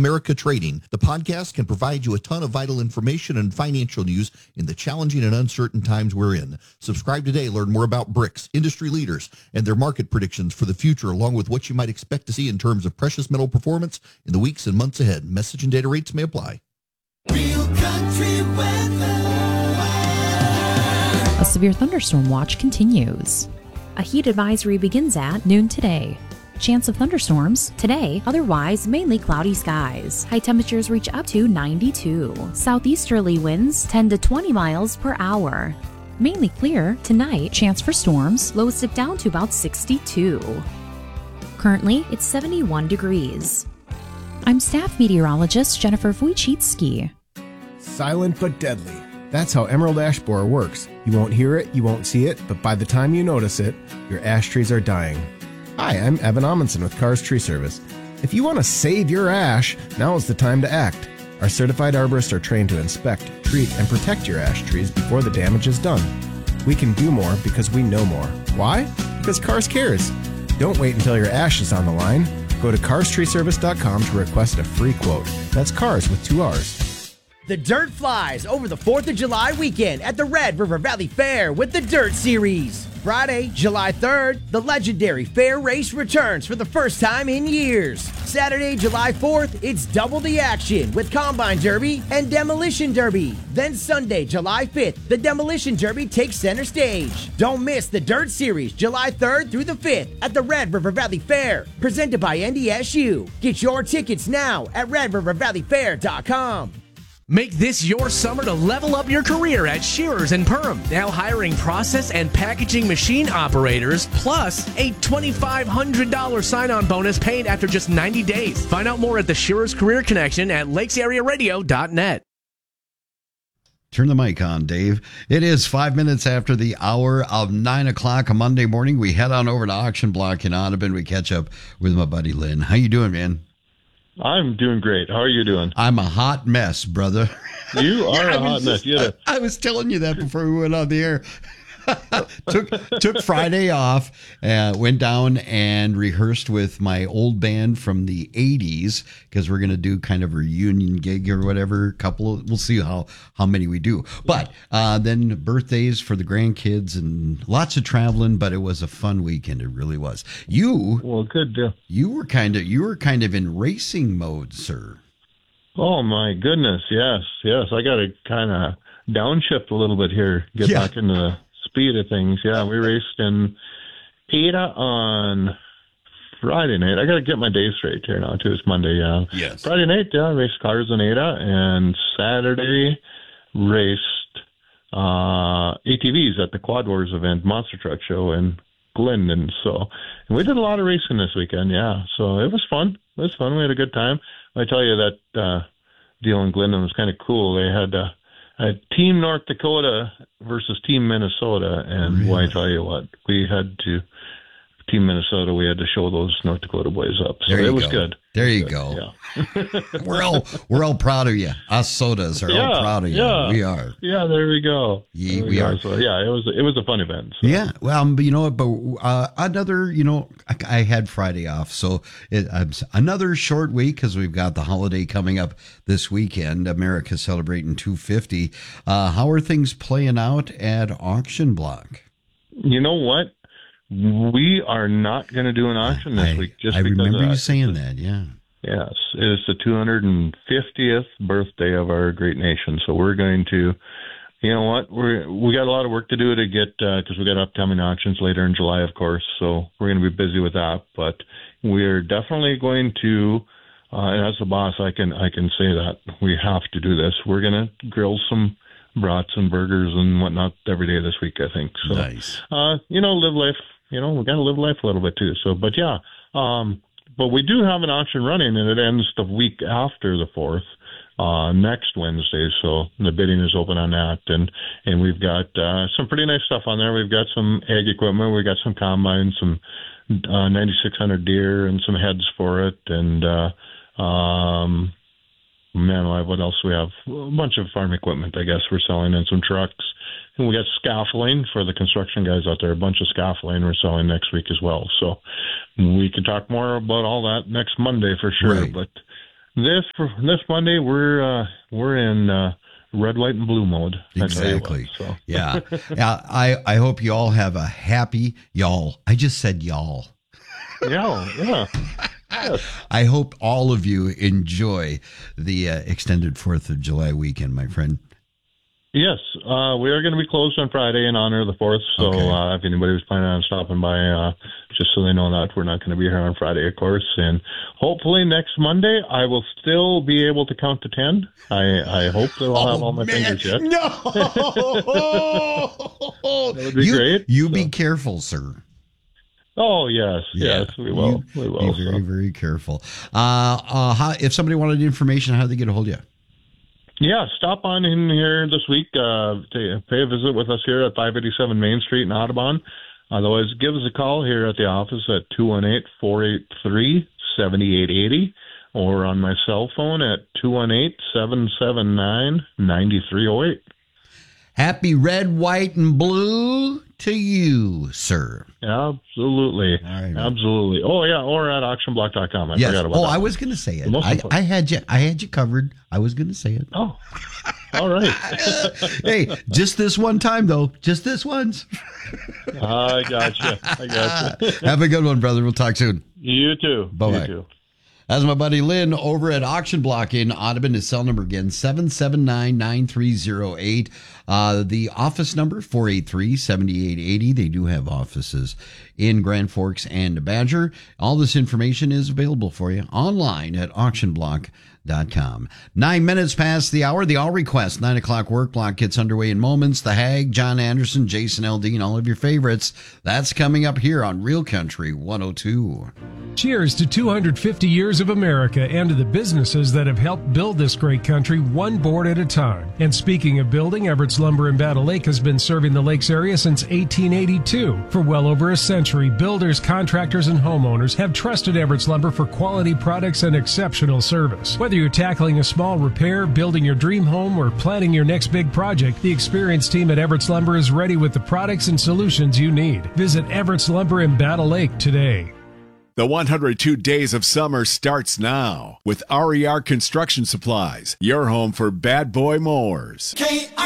America Trading. The podcast can provide you a ton of vital information and financial news in the challenging and uncertain times we're in. Subscribe today. Learn more about bricks, industry leaders, and their market predictions for the future, along with what you might expect to see in terms of precious metal performance in the weeks and months ahead. Message and data rates may apply. Real country weather. A severe thunderstorm watch continues. A heat advisory begins at noon today. Chance of thunderstorms today, otherwise mainly cloudy skies. High temperatures reach up to 92. Southeasterly winds 10 to 20 miles per hour. Mainly clear tonight, chance for storms, lows dip down to about 62. Currently, it's 71 degrees. I'm staff meteorologist Jennifer Wojcicki. Silent but deadly. That's how emerald ash borer works. You won't hear it, you won't see it, but by the time you notice it, your ash trees are dying. Hi, I'm Evan Amundsen with Cars Tree Service. If you want to save your ash, now is the time to act. Our certified arborists are trained to inspect, treat, and protect your ash trees before the damage is done. We can do more because we know more. Why? Because Cars cares. Don't wait until your ash is on the line. Go to carstreeservice.com to request a free quote. That's Cars with 2 R's. The Dirt flies over the 4th of July weekend at the Red River Valley Fair with the Dirt Series. Friday, July 3rd, the legendary fair race returns for the first time in years. Saturday, July 4th, it's double the action with Combine Derby and Demolition Derby. Then Sunday, July 5th, the Demolition Derby takes center stage. Don't miss the Dirt Series, July 3rd through the 5th at the Red River Valley Fair, presented by NDSU. Get your tickets now at RedRiverValleyFair.com. Make this your summer to level up your career at Shearers and Perm. Now hiring process and packaging machine operators, plus a $2,500 sign-on bonus paid after just 90 days. Find out more at the Shearers Career Connection at lakesarearadio.net. Turn the mic on, Dave. It is 5 minutes after the hour of 9 o'clock on Monday morning. We head on over to Auction Block in Audubon. We catch up with my buddy Lynn. How you doing, man? I'm doing great. How are you doing? I'm a hot mess, brother. You are a hot mess. I was telling you that before we went on the air. took Friday off, went down and rehearsed with my old band from the 80s because we're going to do kind of a reunion gig or whatever. We'll see how many we do. But then birthdays for the grandkids and lots of traveling, but it was a fun weekend. It really was. Well, good deal. You were kind of in racing mode, sir. Oh my goodness. Yes. I got to kind of downshift a little bit here, get back into the speed of things. Yeah, we raced in Ada on Friday night. I got to get my days straight here now, too. It's Monday, yeah. Yes. Friday night, I raced cars in Ada, and Saturday raced ATVs at the Quad Wars event, Monster Truck Show in Glendon. And we did a lot of racing this weekend, yeah. So it was fun. We had a good time. I tell you that deal in Glendon was kind of cool. They had Team North Dakota versus Team Minnesota, and really? Boy, I tell you what, we had to show those North Dakota boys up. So it was good. There you go. Yeah. we're all proud of you. Us sodas are all proud of you. Yeah. We are. Yeah, there we go. We are. So yeah, it was a fun event. So. Yeah. Well, but you know what? But another, I had Friday off, so another short week because we've got the holiday coming up this weekend. America's celebrating 250. How are things playing out at Auction Block? You know what? We are not going to do an auction this week. I remember you saying that, yeah. Yes, it is the 250th birthday of our great nation. So we're going to, you know what, we got a lot of work to do to get, because we got upcoming auctions later in July, of course. So we're going to be busy with that. But we're definitely going to, and as the boss, I can say that we have to do this. We're going to grill some brats and burgers and whatnot every day this week, I think. So, nice. Live life. We got to live life a little bit too. So, but yeah, but we do have an auction running, and it ends the week after the 4th, next Wednesday. So the bidding is open on that, and we've got some pretty nice stuff on there. We've got some ag equipment, we got some combines, some 9600 deer, and some heads for it, and what else do we have? A bunch of farm equipment, I guess, we're selling, and some trucks. And we got scaffolding for the construction guys out there, a bunch of scaffolding we're selling next week as well. So we can talk more about all that next Monday for sure. Right. But This Monday we're in red, white, and blue mode. Exactly. So. Yeah. I hope you all have a happy y'all. I just said y'all. Yeah. Yes. I hope all of you enjoy the extended 4th of July weekend, my friend. Yes, we are going to be closed on Friday in honor of the 4th. So Okay. if anybody was planning on stopping by, just so they know that we're not going to be here on Friday, of course. And hopefully next Monday, I will still be able to count to 10. I hope that I'll have all my fingers yet. No! That would be great. You be careful, sir. Oh, yes, we will. You We will. Be very, very careful. If somebody wanted information, how do they get a hold of you? Yeah, stop on in here this week. Pay a visit with us here at 587 Main Street in Audubon. Otherwise, give us a call here at the office at 218-483-7880 or on my cell phone at 218-779-9308. Happy red, white, and blue to you, sir. Absolutely. All right, man. Absolutely. Oh, yeah, or at auctionblock.com. I forgot about that. I was going to say it. The most important. I had you covered. I was going to say it. Oh, all right. Hey, just this one time, though. Just this once. I gotcha. Have a good one, brother. We'll talk soon. You too. Bye-bye. You too. That's my buddy Lynn over at Auction Block in Audubon. His cell number again, 779-9308. The office number, 483-7880. They do have offices in Grand Forks and Badger. All this information is available for you online at auctionblock.com. 9 minutes past the hour. The All Request 9 o'clock work block gets underway in moments. The Hag, John Anderson, Jason Aldean, all of your favorites. That's coming up here on Real Country 102. Cheers to 250 years of America and to the businesses that have helped build this great country one board at a time. And speaking of building, Everett's Lumber in Battle Lake has been serving the Lakes area since 1882. For well over a century, builders, contractors, and homeowners have trusted Everett's Lumber for quality products and exceptional service. Whether you're tackling a small repair, building your dream home, or planning your next big project, the experienced team at Everett's Lumber is ready with the products and solutions you need. Visit Everett's Lumber in Battle Lake today. The 102 Days of Summer starts now with RER Construction Supplies, your home for bad boy mowers.